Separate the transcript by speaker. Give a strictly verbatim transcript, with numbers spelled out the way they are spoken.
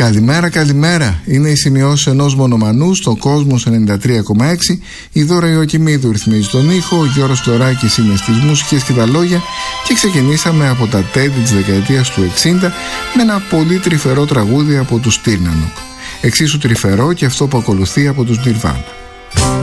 Speaker 1: Καλημέρα, καλημέρα. Είναι οι σημειώσεις ενός μονομανού στο Κόσμος ενενήντα τρία κόμμα έξι. Η Δώρα Ιωακημίδου ρυθμίζει τον ήχο, ο Γιώργος Φλωράκης είναι στις μουσικές και τα λόγια, και ξεκινήσαμε από τα τέλη της δεκαετίας του εξήντα με ένα πολύ τρυφερό τραγούδι από τους Τύρνανοκ. Εξίσου τρυφερό και αυτό που ακολουθεί από τους Nirvana.